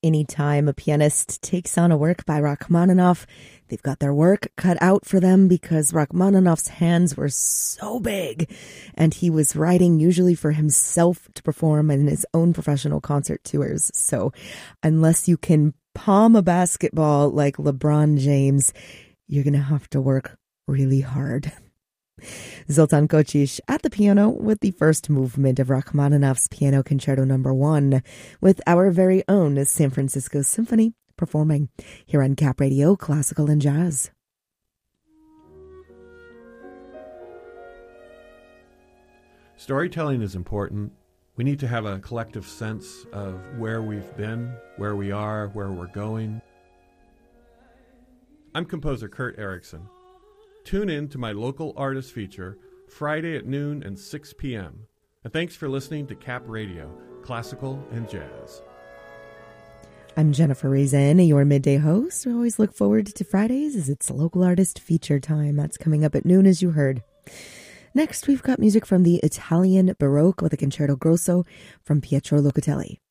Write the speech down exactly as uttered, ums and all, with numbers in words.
Anytime a pianist takes on a work by Rachmaninoff, they've got their work cut out for them because Rachmaninoff's hands were so big, and he was writing usually for himself to perform in his own professional concert tours. So unless you can palm a basketball like LeBron James, you're going to have to work really hard. Zoltan Kocsis at the piano with the first movement of Rachmaninoff's Piano Concerto Number One, with our very own San Francisco Symphony performing here on Cap Radio Classical and Jazz. Storytelling is important. We need to have a collective sense of where we've been, where we are, where we're going. I'm composer Kurt Erickson. Tune in to my local artist feature Friday at noon and six p.m. And thanks for listening to Cap Radio, Classical and Jazz. I'm Jennifer Reason, your midday host. We always look forward to Fridays as it's local artist feature time. That's coming up at noon, as you heard. Next, we've got music from the Italian Baroque with a Concerto Grosso from Pietro Locatelli.